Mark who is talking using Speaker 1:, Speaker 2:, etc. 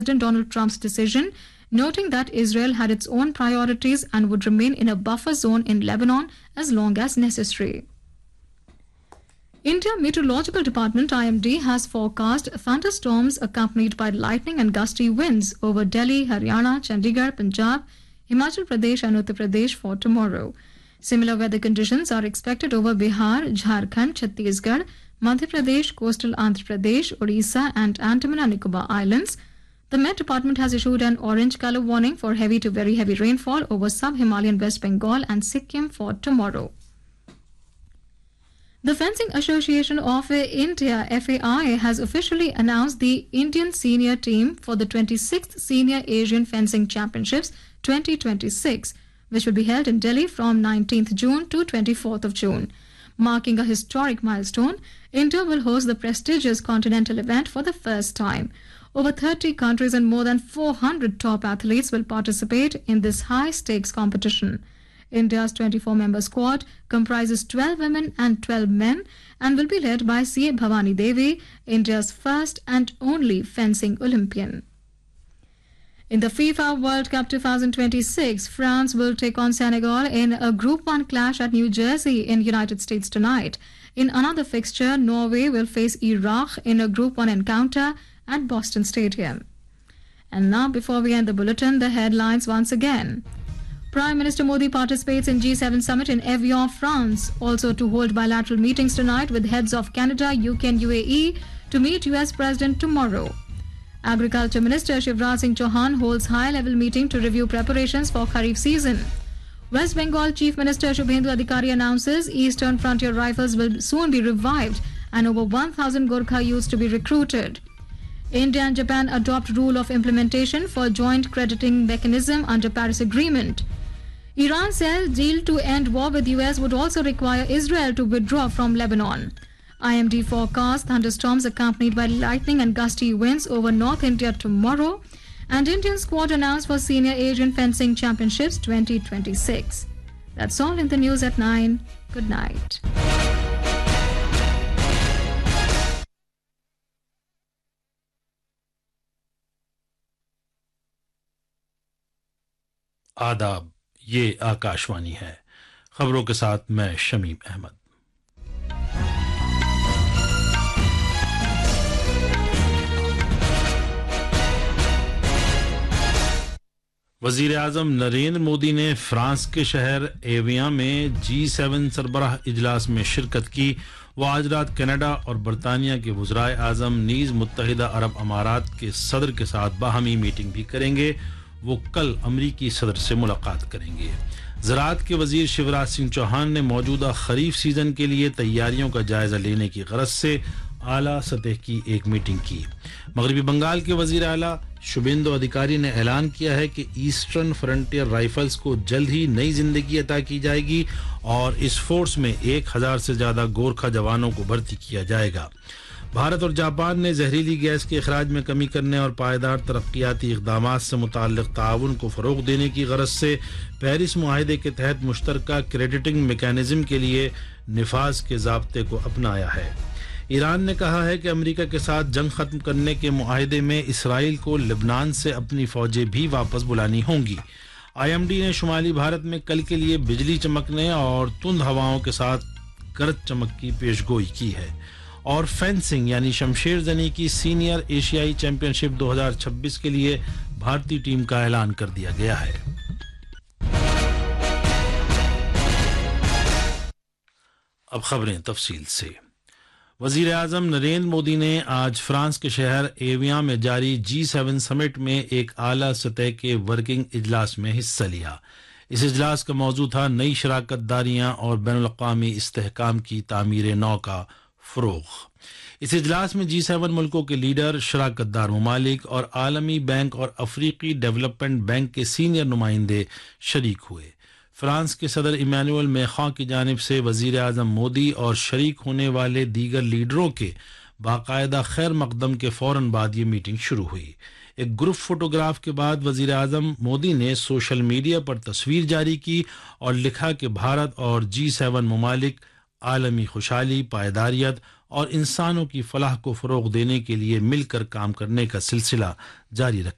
Speaker 1: President Donald Trump's decision, noting that Israel had its own priorities and would remain in a buffer zone in Lebanon as long as necessary. India Meteorological Department IMD has forecast thunderstorms accompanied by lightning and gusty winds over Delhi, Haryana, Chandigarh, Punjab, Himachal Pradesh and Uttar Pradesh for tomorrow. Similar weather conditions are expected over Bihar, Jharkhand, Chhattisgarh, Madhya Pradesh, coastal Andhra Pradesh, Odisha and Andaman and Nicobar Islands. The Met Department has issued an orange color warning for heavy to very heavy rainfall over sub-Himalayan West Bengal and Sikkim for tomorrow. The Fencing Association of India, FAI, has officially announced the Indian senior team for the 26th Senior Asian Fencing Championships 2026, which will be held in Delhi from 19th June to 24th of June. Marking a historic milestone, India will host the prestigious continental event for the first time. Over 30 countries and more than 400 top athletes will participate in this high-stakes competition. India's 24-member squad comprises 12 women and 12 men and will be led by CA Bhavani Devi, India's first and only fencing Olympian. In the FIFA World Cup 2026, France will take on Senegal in a Group 1 clash at New Jersey in United States tonight. In another fixture, Norway will face Iraq in a Group 1 encounter at Boston Stadium. And now, before we end the bulletin, the headlines once again. Prime Minister Modi participates in G7 summit in Evian, France, also to hold bilateral meetings tonight with heads of Canada, UK and UAE to meet US President tomorrow. Agriculture Minister Shivraj Singh Chauhan holds high-level meeting to review preparations for Kharif season. West Bengal Chief Minister Shubhendu Adhikari announces Eastern Frontier Rifles will soon be revived and over 1,000 Gorkha youths to be recruited. India and Japan adopt rule of implementation for joint crediting mechanism under Paris Agreement. Iran says deal to end war with US would also require Israel to withdraw from Lebanon. IMD forecast thunderstorms accompanied by lightning and gusty winds over North India tomorrow. And Indian squad announced for Senior Asian Fencing Championships 2026. That's all in the news at 9. Good night.
Speaker 2: आदाब, ये आकाशवाणी है। खबरों के साथ मैं शमीम अहमद। वजीर आजम नरेंद्र मोदी ने France के शहर एवियां में G7 सरबराह इजलास में शिरकत की। वो आज रात कनाडा और बरतानिया के वज़राए आजम नीज़ मुत्तहिदा अरब अमारात के सदर के साथ बाहमी मीटिंग भी करेंगे। वो कल अमरीकी सदर से मुलाकात करेंगे। ज़राअत के वज़ीर शिवराज सिंह चौहान ने मौजूदा खरीफ सीज़न के लिए तैयारियों का जायज़ा लेने की गरज से आला सतह की एक मीटिंग की। मगरबी बंगाल के वज़ीर आला शुभेंदु अधिकारी ने ऐलान किया है कि ईस्टर्न फ्रंटियर राइफल्स को जल्द ही नई जिंदगी अता की जाएगी और इस फोर्स में 1000 से ज़्यादा गोरखा जवानों को भर्ती किया जाएगा। भारत और जापान ने जहरीली गैस के अखराज में कमी करने और पायदार तरक्याती इक़दामात से मुताल्लिक़ ताउन को फ़रोग़ देने की गरज से पेरिस मुआहिदे के तहत मुश्तरका क्रेडिटिंग मैकेनिज़्म के लिए निफाज के ज़ाब्ते को अपनाया है। ईरान ने कहा है कि अमेरिका के साथ जंग ख़त्म करने के मुआहिदे में इसराइल को लेबनान से अपनी फ़ौजें भी वापस बुलानी होंगी। IMD ने शुमाली भारत में कल के लिए बिजली चमकने और तुंद हवाओं के साथ गरज चमक की पेशगोई की है। और फेंसिंग यानी शमशेर जनी की सीनियर एशियाई चैंपियनशिप 2026 के लिए भारतीय टीम का ऐलान कर दिया गया है। अब खबरें तफसील से। वज़ीर आज़म नरेंद्र मोदी ने आज फ्रांस के शहर एवियां में जारी G7 समिट में एक आला सतह के वर्किंग इजलास में हिस्सा लिया। इस इजलास का मौजू था नई शराकत दारियां और बैनुल-अक़वामी इस्तेहकाम की तामीर नौ का फ़रोग़। इस इजलास में G7 मुल्कों के लीडर, शराकतदार ममालिक और आलमी बैंक और अफ्रीकी डेवलपमेंट बैंक के सीनियर नुमाइंदे शरीक हुए। फ्रांस के सदर इमानुएल मैखॉं की जानिब से वज़ीर आज़म मोदी और शरीक होने वाले दीगर लीडरों के बाकायदा खैर मकदम के फ़ौरन बाद ये मीटिंग शुरू हुई। एक ग्रुप फोटोग्राफ के बाद वज़ीर आज़म मोदी ने सोशल मीडिया पर तस्वीर जारी की और लिखा कि भारत और G7 ममालिक आलमी खुशहाली, पायदारियत और इंसानों की फलाह को फ़रोग़ देने के लिए मिलकर काम करने का सिलसिला जारी रखें।